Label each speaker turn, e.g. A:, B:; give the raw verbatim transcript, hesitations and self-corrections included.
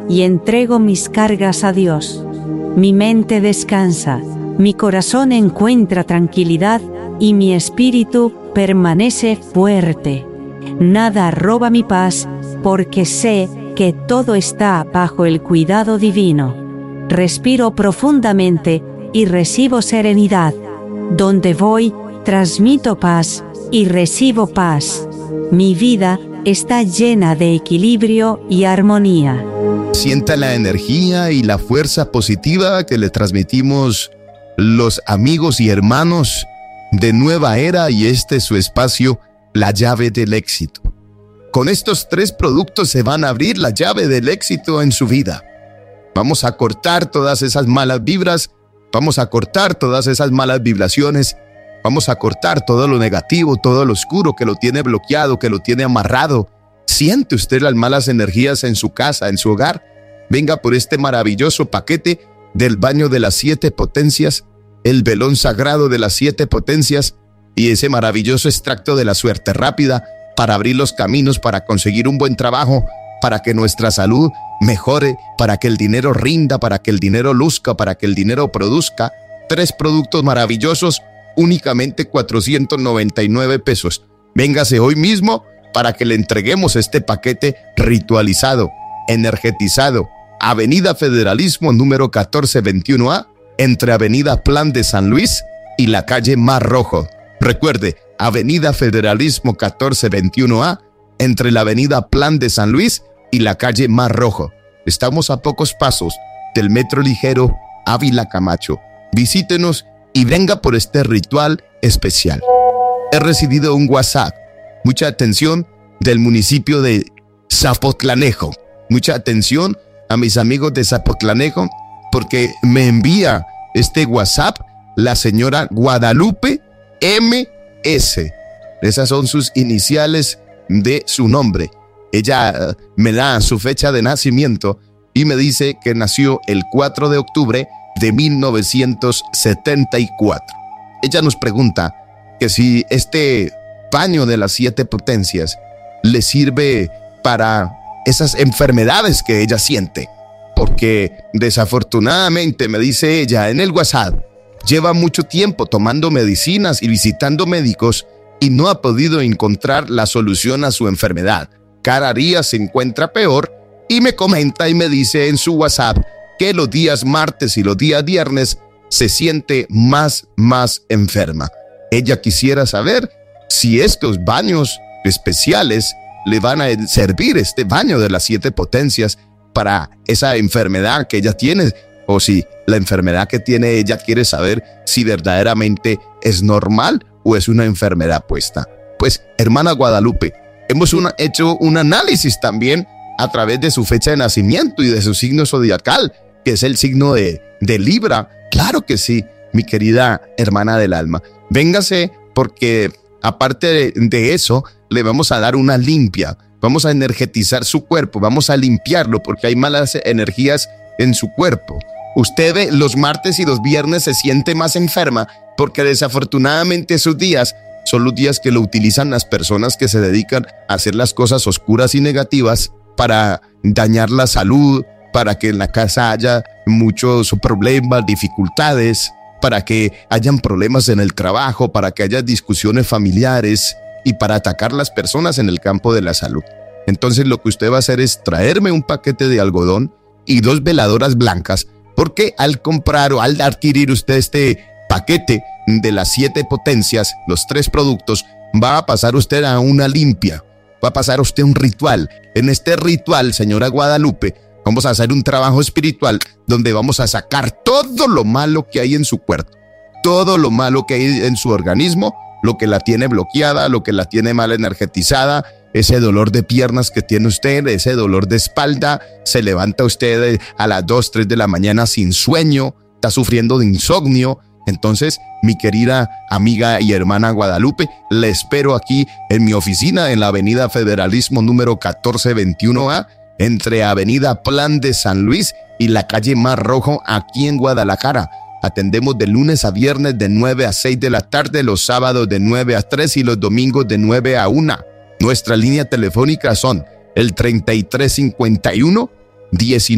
A: y entrego mis cargas a Dios. Mi mente descansa, mi corazón encuentra tranquilidad y mi espíritu permanece fuerte. Nada roba mi paz, porque sé que todo está bajo el cuidado divino. Respiro profundamente y recibo serenidad. Donde voy, transmito paz y recibo paz. Mi vida está llena de equilibrio y armonía.
B: Sienta la energía y la fuerza positiva que le transmitimos los amigos y hermanos de Nueva Era, y este es su espacio, La Llave del Éxito. Con estos tres productos se van a abrir la llave del éxito en su vida. Vamos a cortar todas esas malas vibras, vamos a cortar todas esas malas vibraciones, vamos a cortar todo lo negativo, todo lo oscuro que lo tiene bloqueado, que lo tiene amarrado. ¿Siente usted las malas energías en su casa, en su hogar? Venga por este maravilloso paquete del baño de las siete potencias, el velón sagrado de las siete potencias y ese maravilloso extracto de la suerte rápida para abrir los caminos, para conseguir un buen trabajo, para que nuestra salud mejore, para que el dinero rinda, para que el dinero luzca, para que el dinero produzca. Tres productos maravillosos, únicamente cuatrocientos noventa y nueve pesos. Véngase hoy mismo para que le entreguemos este paquete ritualizado, energetizado. Avenida Federalismo número catorce veintiuno A, entre Avenida Plan de San Luis y la calle Mar Rojo. Recuerde, Avenida Federalismo catorce veintiuno A, entre la Avenida Plan de San Luis y la calle Mar Rojo. Estamos a pocos pasos del Metro Ligero Ávila Camacho. Visítenos y venga por este ritual especial. He recibido un WhatsApp, mucha atención, del municipio de Zapotlanejo. Mucha atención a mis amigos de Zapotlanejo, porque me envía este WhatsApp la señora Guadalupe M S. Esas son sus iniciales de su nombre. Ella uh, me da su fecha de nacimiento y me dice que nació el cuatro de octubre de mil novecientos setenta y cuatro. Ella nos pregunta que si este baño de las siete potencias le sirve para esas enfermedades que ella siente, porque desafortunadamente, me dice ella en el WhatsApp, lleva mucho tiempo tomando medicinas y visitando médicos y no ha podido encontrar la solución a su enfermedad. Cada día se encuentra peor y me comenta y me dice en su WhatsApp que los días martes y los días viernes se siente más, más enferma. Ella quisiera saber si estos baños especiales le van a servir, este baño de las siete potencias, para esa enfermedad que ella tiene, o si la enfermedad que tiene ella quiere saber si verdaderamente es normal o es una enfermedad puesta. Pues, hermana Guadalupe, hemos una, hecho un análisis también a través de su fecha de nacimiento y de su signo zodiacal, que es el signo de, de Libra. Claro que sí, mi querida hermana del alma. Véngase, porque aparte de, de eso, le vamos a dar una limpia. Vamos a energetizar su cuerpo, vamos a limpiarlo porque hay malas energías en su cuerpo. Usted ve, los martes y los viernes se siente más enferma porque desafortunadamente esos días son los días que lo utilizan las personas que se dedican a hacer las cosas oscuras y negativas para dañar la salud, para que en la casa haya muchos problemas, dificultades, para que hayan problemas en el trabajo, para que haya discusiones familiares y para atacar las personas en el campo de la salud. Entonces lo que usted va a hacer es traerme un paquete de algodón y dos veladoras blancas, porque al comprar o al adquirir usted este paquete de las siete potencias, los tres productos, va a pasar usted a una limpia, va a pasar usted un ritual. En este ritual, señora Guadalupe, vamos a hacer un trabajo espiritual donde vamos a sacar todo lo malo que hay en su cuerpo, todo lo malo que hay en su organismo, lo que la tiene bloqueada, lo que la tiene mal energetizada, ese dolor de piernas que tiene usted, ese dolor de espalda, se levanta usted a las dos, tres de la mañana sin sueño, está sufriendo de insomnio. Entonces, mi querida amiga y hermana Guadalupe, le espero aquí en mi oficina en la Avenida Federalismo número catorce veintiuno A, entre Avenida Plan de San Luis y la calle Mar Rojo, aquí en Guadalajara. Atendemos de lunes a viernes de nueve a seis de la tarde, los sábados de nueve a tres y los domingos de nueve a una. Nuestra línea telefónica son el treinta y tres cincuenta y uno diecinueve